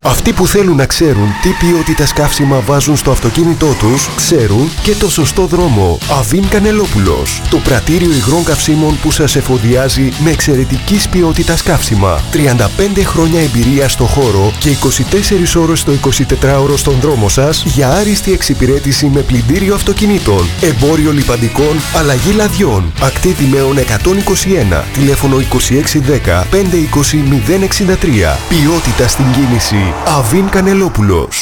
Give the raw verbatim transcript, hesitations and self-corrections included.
Αυτοί που θέλουν να ξέρουν τι ποιότητας καύσιμα βάζουν στο αυτοκίνητό τους, ξέρουν και το σωστό δρόμο. Αβίν Κανελόπουλος. Το πρατήριο υγρών καυσίμων που σας εφοδιάζει με εξαιρετικής ποιότητας καύσιμα. τριάντα πέντε χρόνια εμπειρία στο χώρο και είκοσι τέσσερις ώρες το εικοσιτετράωρο στον δρόμο σας για άριστη εξυπηρέτηση με πλυντήριο αυτοκινήτων, εμπόριο λιπαντικών, αλλαγή λαδιών. Ακτή Δημαίων εκατόν είκοσι ένα, τηλέφωνο είκοσι έξι δέκα πεντακόσια είκοσι μηδέν εξήντα τρία. Ποιότητα στην κίνηση. Αβίν Κανελόπουλος.